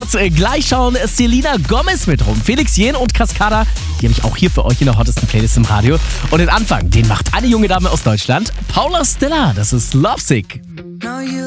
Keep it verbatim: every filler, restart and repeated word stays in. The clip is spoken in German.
Und äh, gleich schauen Selena Gomez mit rum. Felix Jähn und Cascada, die habe ich auch hier für euch in der hottesten Playlist im Radio. Und den Anfang, den macht eine junge Dame aus Deutschland, Paula Stella. Das ist Lovesick.